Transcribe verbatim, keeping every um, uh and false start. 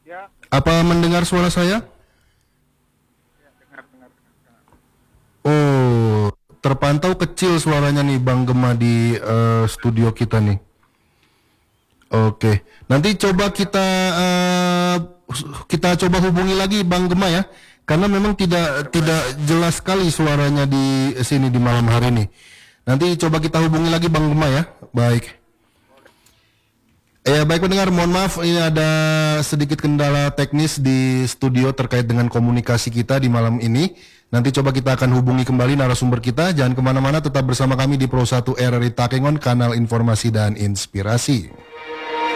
Ya, Apa mendengar suara saya? ya dengar, dengar, dengar. Oh, terpantau kecil suaranya nih Bang Gema di eh, studio kita nih. Oke, nanti coba kita eh, kita coba hubungi lagi Bang Gema ya, karena memang tidak tidak jelas sekali suaranya di sini di malam hari ini. Nanti coba kita hubungi lagi Bang Gema ya. Baik. Ya baik pendengar, mohon maaf ini ada sedikit kendala teknis di studio terkait dengan komunikasi kita di malam ini. Nanti coba kita akan hubungi kembali narasumber kita. Jangan kemana-mana, tetap bersama kami di Pro satu R R I Takengon, kanal informasi dan inspirasi.